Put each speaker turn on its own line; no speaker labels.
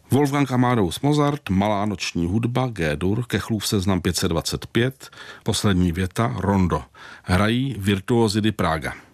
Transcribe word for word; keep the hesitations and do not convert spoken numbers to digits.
Wolfgang Amadeus Mozart, Malá noční hudba, G-dur, Kechlův seznam pět set dvacet pět, poslední věta, rondo. Hrají Virtuosi di Praga.